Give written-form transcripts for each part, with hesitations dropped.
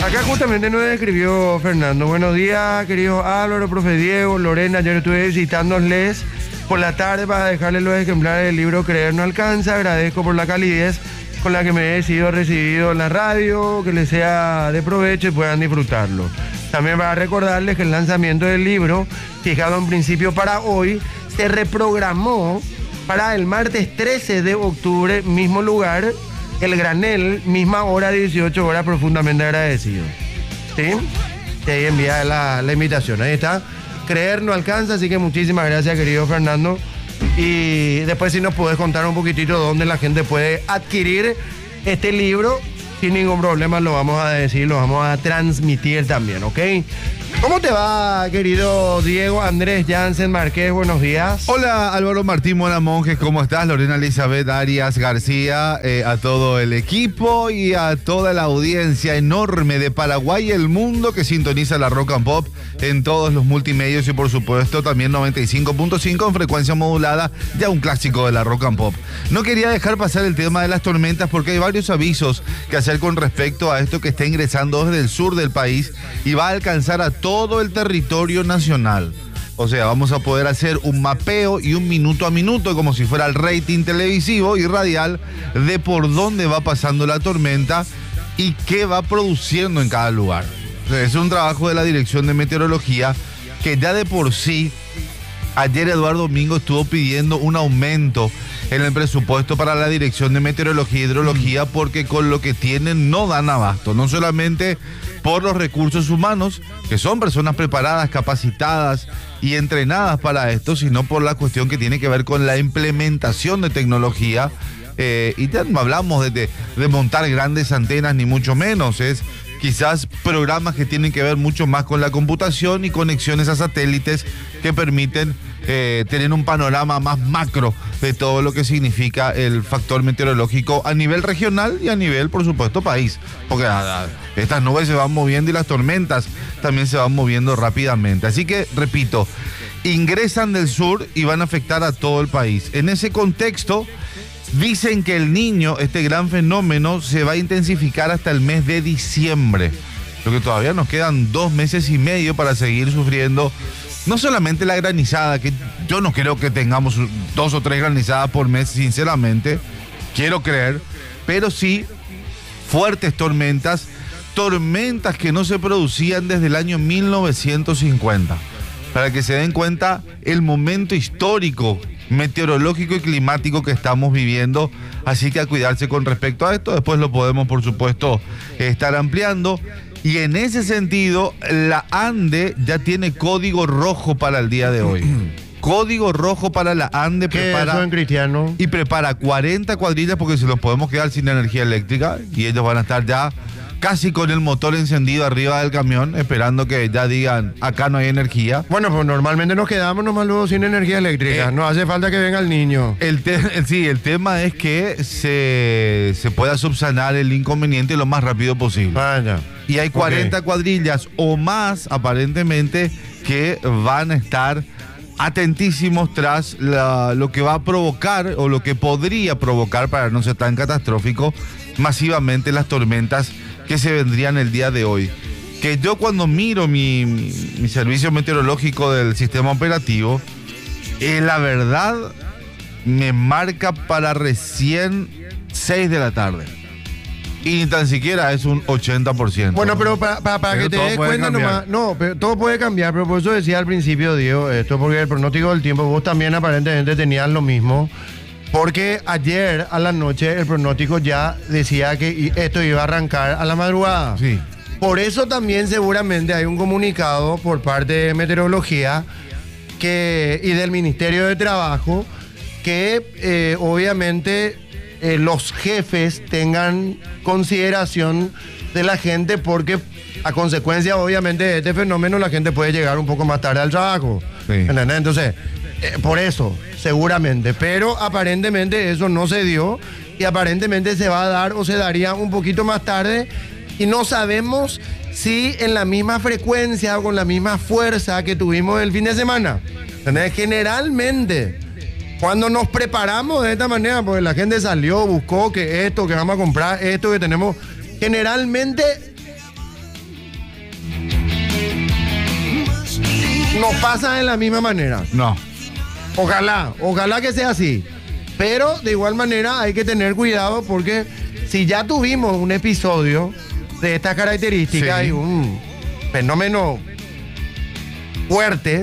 Acá justamente nos escribió Fernando. Buenos días, queridos Álvaro, profe Diego, Lorena. Ayer estuve visitándoles por la tarde para dejarles los ejemplares del libro Creer no alcanza. Agradezco por la calidez con la que me he sido recibido en la radio, que les sea de provecho y puedan disfrutarlo. También para recordarles que el lanzamiento del libro, fijado en principio para hoy, se reprogramó para el martes 13 de octubre, mismo lugar, El Granel, misma hora, 18 horas, profundamente agradecido. ¿Sí? Te envía la invitación. Ahí está. Creer no alcanza, así que muchísimas gracias, querido Fernando. Y después si nos puedes contar un poquitito dónde la gente puede adquirir este libro, sin ningún problema lo vamos a decir, lo vamos a transmitir también, ¿ok? ¿Cómo te va, querido Diego Andrés Jansen Márquez? Buenos días. Hola, Álvaro Martín Mora Monjes, ¿cómo estás? Lorena Elizabeth Arias García, a todo el equipo y a toda la audiencia enorme de Paraguay y el mundo que sintoniza la Rock and Pop en todos los multimedios y por supuesto también 95.5 en frecuencia modulada, ya un clásico de la Rock and Pop. No quería dejar pasar el tema de las tormentas porque hay varios avisos que hacer con respecto a esto que está ingresando desde el sur del país y va a alcanzar a todo el territorio nacional. O sea, vamos a poder hacer un mapeo y un minuto a minuto, como si fuera el rating televisivo y radial, de por dónde va pasando la tormenta y qué va produciendo en cada lugar. O sea, es un trabajo de la Dirección de Meteorología que ya de por sí, ayer Eduardo Domingo estuvo pidiendo un aumento en el presupuesto para la Dirección de Meteorología y Hidrología porque con lo que tienen no dan abasto, no solamente por los recursos humanos, que son personas preparadas, capacitadas y entrenadas para esto, sino por la cuestión que tiene que ver con la implementación de tecnología. Y ya no hablamos de montar grandes antenas, ni mucho menos, es quizás programas que tienen que ver mucho más con la computación y conexiones a satélites que permiten tener un panorama más macro de todo lo que significa el factor meteorológico a nivel regional y a nivel, por supuesto, país. Porque estas nubes se van moviendo y las tormentas también se van moviendo rápidamente. Así que, repito, ingresan del sur y van a afectar a todo el país. En ese contexto, dicen que el Niño, este gran fenómeno, se va a intensificar hasta el mes de diciembre. Lo que todavía nos quedan 2 meses y medio para seguir sufriendo no solamente la granizada, que yo no creo que tengamos 2 o 3 granizadas por mes, sinceramente, quiero creer, pero sí fuertes tormentas que no se producían desde el año 1950. Para que se den cuenta el momento histórico meteorológico y climático que estamos viviendo, así que a cuidarse con respecto a esto. Después lo podemos, por supuesto, estar ampliando. Y en ese sentido, la ANDE ya tiene código rojo para el día de hoy. Código rojo para la ANDE. ¿Qué es eso en cristiano? Y prepara 40 cuadrillas porque se los podemos quedar sin energía eléctrica y ellos van a estar ya casi con el motor encendido arriba del camión, esperando que ya digan, acá no hay energía. Bueno, pues normalmente nos quedamos nomás luego sin energía eléctrica. No hace falta que venga el niño. Sí, el tema es que se pueda subsanar el inconveniente lo más rápido posible. Vaya. Y hay 40 cuadrillas o más, aparentemente, que van a estar atentísimos tras lo que va a provocar o lo que podría provocar, para no ser tan catastrófico, masivamente las tormentas que se vendrían el día de hoy. Que yo cuando miro mi servicio meteorológico del sistema operativo, la verdad me marca para recién 6 de la tarde. Y ni tan siquiera es un 80%. Bueno, pero para que te des cuenta nomás. No, pero todo puede cambiar, pero por eso decía al principio, Diego, esto porque el pronóstico del tiempo, vos también aparentemente tenías lo mismo. Porque ayer a la noche el pronóstico ya decía que esto iba a arrancar a la madrugada. Sí. Por eso también seguramente hay un comunicado por parte de Meteorología y del Ministerio de Trabajo que obviamente los jefes tengan consideración de la gente, porque a consecuencia obviamente de este fenómeno la gente puede llegar un poco más tarde al trabajo. Sí. ¿Entendés? Entonces, por eso, seguramente. Pero aparentemente eso no se dio y aparentemente se va a dar o se daría un poquito más tarde y no sabemos si en la misma frecuencia o con la misma fuerza que tuvimos el fin de semana. ¿Entendés? Generalmente, cuando nos preparamos de esta manera, porque la gente salió, buscó que esto, que vamos a comprar, esto que tenemos, generalmente no pasa de la misma manera. No. Ojalá que sea así. Pero de igual manera hay que tener cuidado porque si ya tuvimos un episodio de estas características y un fenómeno fuerte,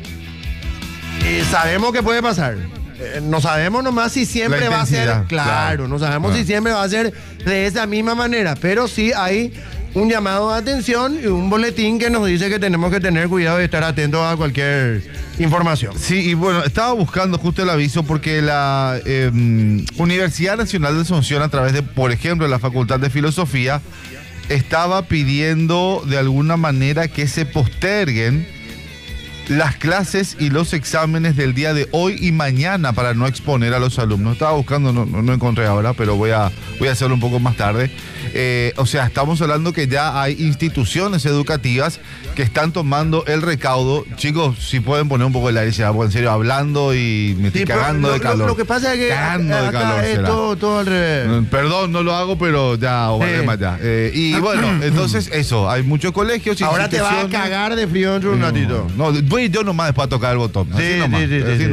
sabemos que puede pasar. No sabemos nomás si siempre va a ser, claro, no sabemos si siempre va a ser de esa misma manera, pero sí hay un llamado de atención y un boletín que nos dice que tenemos que tener cuidado y estar atentos a cualquier información. Sí, y bueno, estaba buscando justo el aviso porque la Universidad Nacional de Asunción, a través de, por ejemplo, la Facultad de Filosofía, estaba pidiendo de alguna manera que se posterguen las clases y los exámenes del día de hoy y mañana para no exponer a los alumnos. Estaba buscando, no encontré ahora, pero voy a hacerlo un poco más tarde. O sea, estamos hablando que ya hay instituciones educativas que están tomando el recaudo. Chicos, si pueden poner un poco el aire, porque en serio, hablando y me estoy cagando de calor. Lo que pasa es que acá es todo al revés. Perdón, no lo hago, pero ya, ya. Y bueno, entonces eso, hay muchos colegios. Ahora te vas a cagar de frío dentro de un ratito. No, voy yo nomás después a tocar el botón. Así nomás.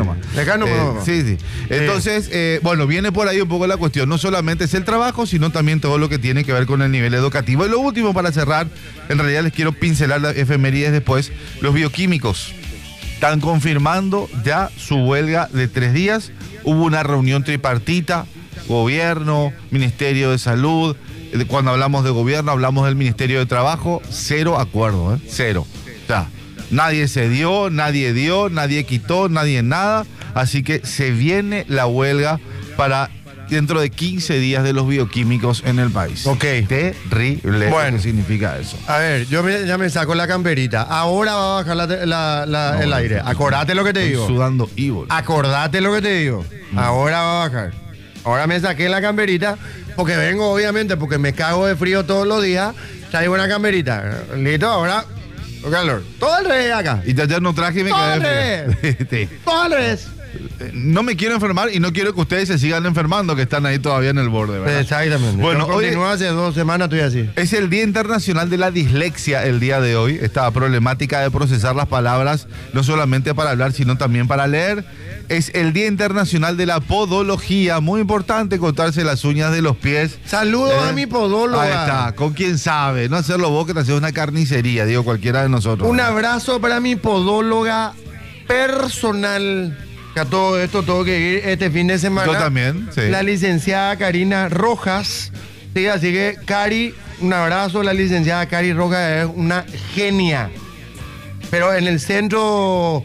Sí. Entonces, bueno, viene por ahí un poco la cuestión. No solamente es el trabajo, sino también todo lo que tiene que ver con el nivel educativo. Y lo último, para cerrar, en realidad les quiero pincelar las efemérides después. Los bioquímicos están confirmando ya su huelga de 3 días. Hubo una reunión tripartita, gobierno, Ministerio de Salud. Cuando hablamos de gobierno, hablamos del Ministerio de Trabajo. 0 acuerdo, 0. O sea, nadie cedió, nadie quitó, nadie nada. Así que se viene la huelga para dentro de 15 días de los bioquímicos en el país. Ok. Terrible. Bueno, ¿qué significa eso? A ver, ya me saco la camperita. Ahora va a bajar el aire. Acordate lo que te digo. Sudando evil. Acordate lo que te digo. Ahora va a bajar. Ahora me saqué la camperita porque vengo, obviamente, porque me cago de frío todos los días. Traigo una camperita. Listo, ahora calor. Todo al revés acá. Y ya no traje y me quedé frío. Todo al revés. No me quiero enfermar y no quiero que ustedes se sigan enfermando, que están ahí todavía en el borde, ¿verdad? Exactamente. Bueno, hoy hace 2 semanas estoy así. Es el Día Internacional de la Dislexia el día de hoy. Esta problemática de procesar las palabras, no solamente para hablar, sino también para leer. Es el Día Internacional de la Podología. Muy importante cortarse las uñas de los pies. Saludos a mi podóloga. Ahí está, con quien sabe. No hacerlo vos que te haces una carnicería, digo, cualquiera de nosotros. Un abrazo para mi podóloga personal. Que a todo esto tengo que ir este fin de semana. Yo también, sí. La licenciada Karina Rojas. Sí, así que, Cari, un abrazo. La licenciada Cari Rojas es una genia. Pero en el centro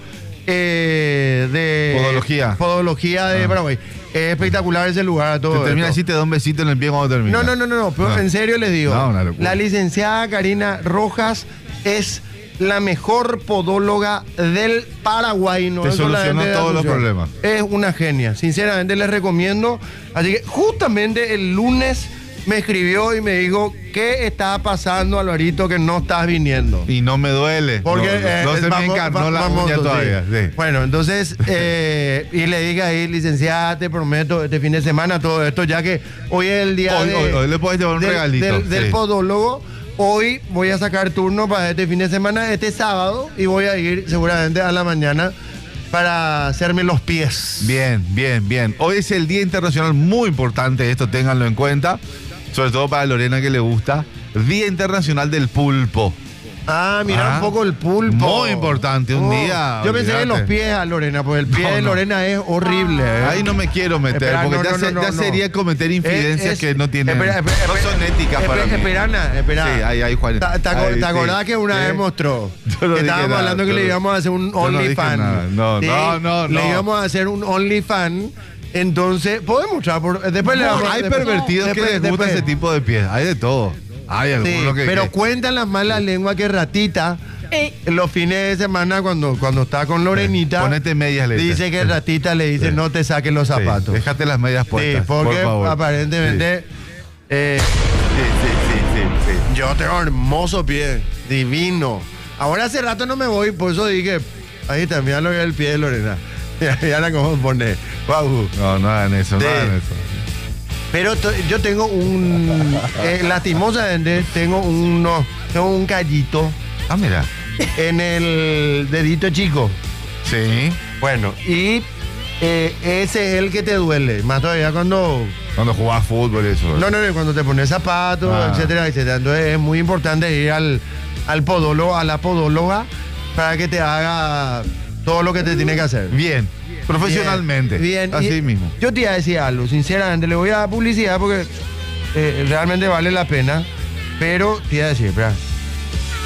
de podología de Paraguay. Es espectacular ese lugar. Todo te termina así, te da un besito en el pie cuando termina. No, pero en serio les digo. Una locura. La licenciada Karina Rojas es la mejor podóloga del Paraguay. No te solucionó todos los problemas. Es una genia. Sinceramente les recomiendo. Así que justamente el lunes me escribió y me dijo, ¿qué está pasando, Alvarito, que no estás viniendo? Y no me duele. Porque no se me encarnó la uña todavía. Sí. Bueno, entonces, y le dije ahí, licenciada, te prometo, este fin de semana todo esto, ya que hoy es el día hoy le puedes llevar un regalito. Del podólogo. Hoy voy a sacar turno para este fin de semana, este sábado, y voy a ir seguramente a la mañana para hacerme los pies. Bien. Hoy es el Día Internacional muy importante, esto ténganlo en cuenta, sobre todo para Lorena que le gusta, Día Internacional del Pulpo. Mira un poco el pulpo. Muy importante, un día. Yo pensé en los pies a Lorena, porque el pie de Lorena es horrible. Ahí no me quiero meter, porque ya sería cometer infidencias que no tienen. No son éticas para mí. Espera. Sí, ahí, Juan. ¿Te acordás que una vez mostró? Que estábamos hablando que le íbamos a hacer un OnlyFans. No. Le íbamos a hacer un OnlyFans. Entonces, podemos mostrar. Después le vamos. Hay pervertidos que les gusta ese tipo de pies. Hay de todo. Hay algunos que. Pero cuentan las malas lenguas que Ratita, los fines de semana, cuando está con Lorenita, ponete medias, le dice que Ratita le dice, no te saques los zapatos. Déjate las medias puestas. Sí, porque por favor. aparentemente. Sí. Yo tengo hermoso pie, divino. Ahora hace rato no me voy, por eso dije, ahí está, mira lo que es el pie de Lorena. Mira cómo pone. Wow. No hagan eso, no hagan eso. Pero yo tengo lastimosamente, tengo un callito. Mira. en el dedito chico. Sí. Bueno, y ese es el que te duele. Más todavía cuando jugás fútbol, eso. No, cuando te pones zapatos, etcétera. Entonces es muy importante ir al podólogo, a la podóloga, para que te haga todo lo que te tiene que hacer. Bien. Profesionalmente. Bien. Así mismo. Yo te iba a decir algo, sinceramente, le voy a dar publicidad porque realmente vale la pena. Pero te iba a decir, espera.